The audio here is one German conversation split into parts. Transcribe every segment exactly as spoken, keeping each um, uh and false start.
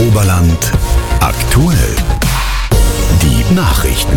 Oberland aktuell. Die Nachrichten.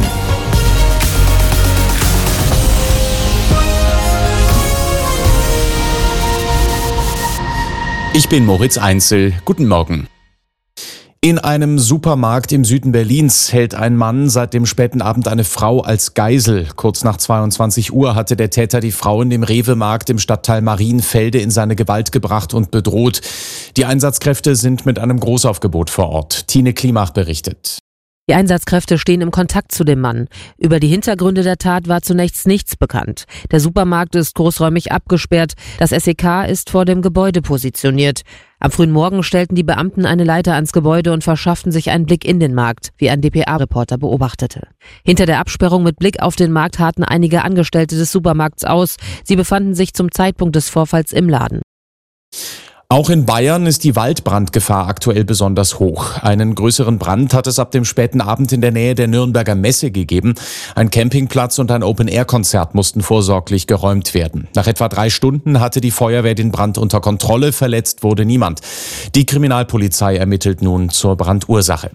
Ich bin Moritz Einzel. Guten Morgen. In einem Supermarkt im Süden Berlins hält ein Mann seit dem späten Abend eine Frau als Geisel. Kurz nach zweiundzwanzig Uhr hatte der Täter die Frau in dem Rewe-Markt im Stadtteil Marienfelde in seine Gewalt gebracht und bedroht. Die Einsatzkräfte sind mit einem Großaufgebot vor Ort. Tine Klimach berichtet. Die Einsatzkräfte stehen im Kontakt zu dem Mann. Über die Hintergründe der Tat war zunächst nichts bekannt. Der Supermarkt ist großräumig abgesperrt. Das S E K ist vor dem Gebäude positioniert. Am frühen Morgen stellten die Beamten eine Leiter ans Gebäude und verschafften sich einen Blick in den Markt, wie ein D P A-Reporter beobachtete. Hinter der Absperrung mit Blick auf den Markt harrten einige Angestellte des Supermarkts aus. Sie befanden sich zum Zeitpunkt des Vorfalls im Laden. Auch in Bayern ist die Waldbrandgefahr aktuell besonders hoch. Einen größeren Brand hat es ab dem späten Abend in der Nähe der Nürnberger Messe gegeben. Ein Campingplatz und ein Open-Air-Konzert mussten vorsorglich geräumt werden. Nach etwa drei Stunden hatte die Feuerwehr den Brand unter Kontrolle, verletzt wurde niemand. Die Kriminalpolizei ermittelt nun zur Brandursache.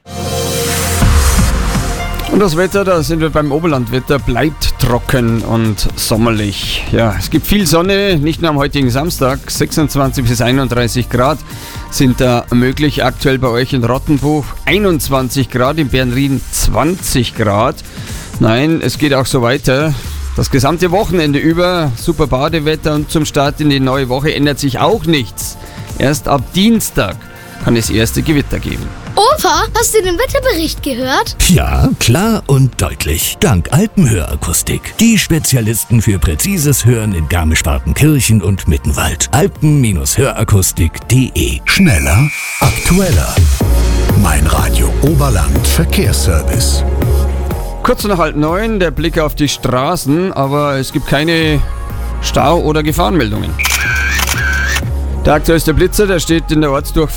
Und das Wetter, da sind wir beim Oberlandwetter, bleibt trocken und sommerlich. Ja, es gibt viel Sonne, nicht nur am heutigen Samstag. sechsundzwanzig bis einunddreißig Grad sind da möglich. Aktuell bei euch in Rottenbuch einundzwanzig Grad, in Bernrieden zwanzig Grad. Nein, es geht auch so weiter. Das gesamte Wochenende über super Badewetter und zum Start in die neue Woche ändert sich auch nichts. Erst ab Dienstag kann es erste Gewitter geben. Opa, hast du den Wetterbericht gehört? Ja, klar und deutlich. Dank Alpenhörakustik. Die Spezialisten für präzises Hören in Garmisch-Partenkirchen und Mittenwald. alpen Hörakustik punkt de. Schneller, aktueller. Mein Radio Oberland Verkehrsservice. Kurz nach halb neun, der Blick auf die Straßen, aber es gibt keine Stau- oder Gefahrenmeldungen. Der aktuellste Blitzer, der steht in der Ortsdurchfahrt